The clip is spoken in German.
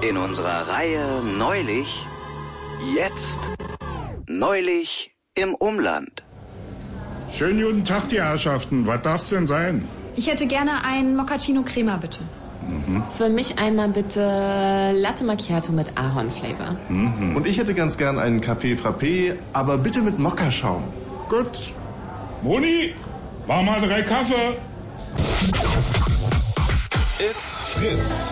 In unserer Reihe Neulich, jetzt, neulich im Umland. Schönen guten Tag, die Herrschaften. Was darf's denn sein? Ich hätte gerne einen Moccacino Crema, bitte. Für mich einmal bitte Latte Macchiato mit Ahornflavor. Und ich hätte ganz gern einen Café Frappé, aber bitte mit Mokaschaum. Gut. Moni, mach mal 3 Kaffee. It's Fritz.